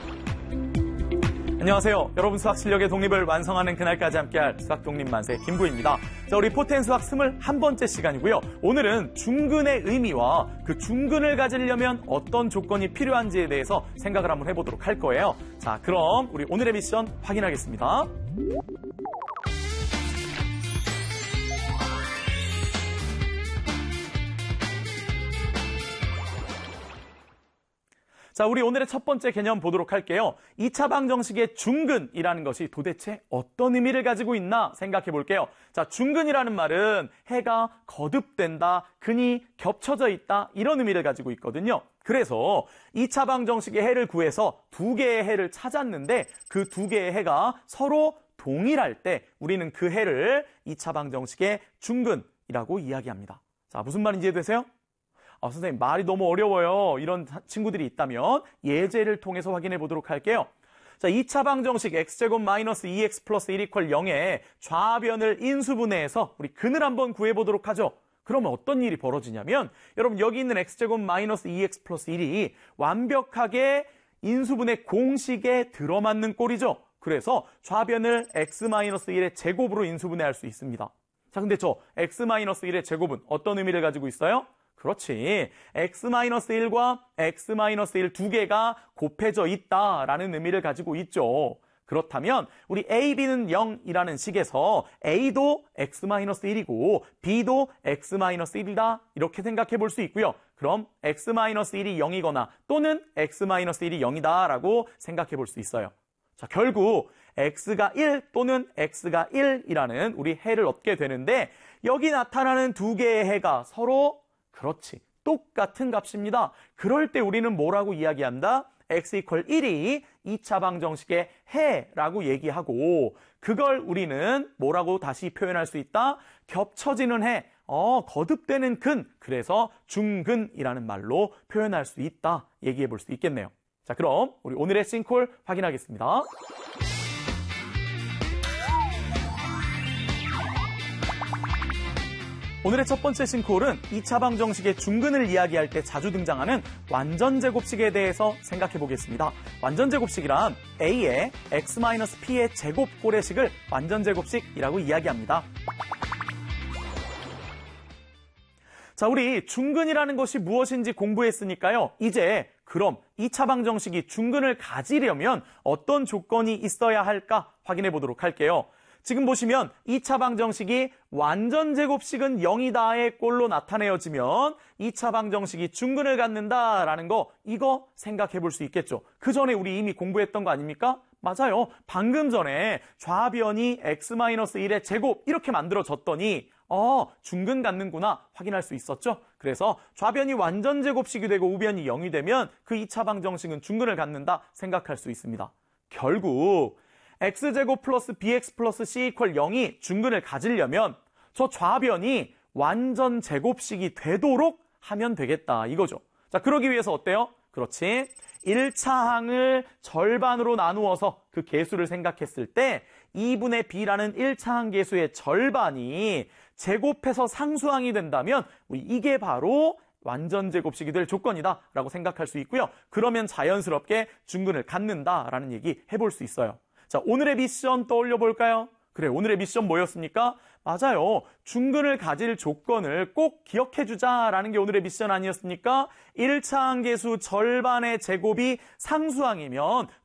안녕하세요. 여러분 수학 실력의 독립을 완성하는 그날까지 함께할 수학 독립 만세 김구입니다. 자, 우리 포텐 수학 21번째 시간이고요. 오늘은 중근의 의미와 그 중근을 가지려면 어떤 조건이 필요한지에 대해서 생각을 한번 해보도록 할 거예요. 자, 그럼 우리 오늘의 미션 확인하겠습니다. 자, 우리 오늘의 첫 번째 개념 보도록 할게요. 2차 방정식의 중근이라는 것이 도대체 어떤 의미를 가지고 있나 생각해 볼게요. 자, 중근이라는 말은 해가 거듭된다, 근이 겹쳐져 있다, 이런 의미를 가지고 있거든요. 그래서 2차 방정식의 해를 구해서 두 개의 해를 찾았는데 그 두 개의 해가 서로 동일할 때 우리는 그 해를 2차 방정식의 중근이라고 이야기합니다. 자, 무슨 말인지 이해되세요? 선생님, 말이 너무 어려워요. 이런 친구들이 있다면 예제를 통해서 확인해 보도록 할게요. 자, 2차 방정식 x제곱 마이너스 2x 플러스 1 이퀄 0의 좌변을 인수분해해서 우리 근을 한번 구해보도록 하죠. 그러면 어떤 일이 벌어지냐면 여러분 여기 있는 x제곱 마이너스 2x 플러스 1이 완벽하게 인수분해 공식에 들어맞는 꼴이죠. 그래서 좌변을 x 마이너스 1의 제곱으로 인수분해할 수 있습니다. 자, 근데 저 x 마이너스 1의 제곱은 어떤 의미를 가지고 있어요? 그렇지. x-1과 x-1 두 개가 곱해져 있다라는 의미를 가지고 있죠. 그렇다면 우리 a, b는 0이라는 식에서 a도 x-1이고 b도 x-1이다 이렇게 생각해 볼 수 있고요. 그럼 x-1이 0이거나 또는 x-1이 0이다 라고 생각해 볼 수 있어요. 자, 결국 x가 1 또는 x가 1이라는 우리 해를 얻게 되는데 여기 나타나는 두 개의 해가 서로 그렇지, 똑같은 값입니다. 그럴 때 우리는 뭐라고 이야기한다? x = 1이 2차 방정식의 해라고 얘기하고 그걸 우리는 뭐라고 다시 표현할 수 있다? 겹쳐지는 해, 거듭되는 근, 그래서 중근이라는 말로 표현할 수 있다 얘기해 볼 수 있겠네요. 자, 그럼 우리 오늘의 싱콜 확인하겠습니다. 오늘의 첫 번째 싱콜은 2차 방정식의 중근을 이야기할 때 자주 등장하는 완전제곱식에 대해서 생각해 보겠습니다. 완전제곱식이란 a의 x-p의 제곱 고래식을 완전제곱식이라고 이야기합니다. 자, 우리 중근이라는 것이 무엇인지 공부했으니까요. 이제 그럼 2차 방정식이 중근을 가지려면 어떤 조건이 있어야 할까 확인해 보도록 할게요. 지금 보시면 2차 방정식이 완전제곱식은 0이다의 꼴로 나타내어지면 2차 방정식이 중근을 갖는다라는 거 이거 생각해 볼 수 있겠죠. 그 전에 우리 이미 공부했던 거 아닙니까? 맞아요. 방금 전에 좌변이 x-1의 제곱 이렇게 만들어졌더니 중근 갖는구나 확인할 수 있었죠. 그래서 좌변이 완전제곱식이 되고 우변이 0이 되면 그 2차 방정식은 중근을 갖는다 생각할 수 있습니다. 결국 x제곱 플러스 bx 플러스 c = 0이 중근을 가지려면 저 좌변이 완전 제곱식이 되도록 하면 되겠다 이거죠. 자, 그러기 위해서 어때요? 그렇지. 1차 항을 절반으로 나누어서 그 개수를 생각했을 때 2분의 b라는 1차 항 개수의 절반이 제곱해서 상수항이 된다면 이게 바로 완전 제곱식이 될 조건이다 라고 생각할 수 있고요. 그러면 자연스럽게 중근을 갖는다라는 얘기 해볼 수 있어요. 자, 오늘의 미션 떠올려 볼까요? 그래, 오늘의 미션 뭐였습니까? 맞아요. 중근을 가질 조건을 꼭 기억해 주자라는 게 오늘의 미션 아니었습니까? 1차 항계수 절반의 제곱이 상수항이면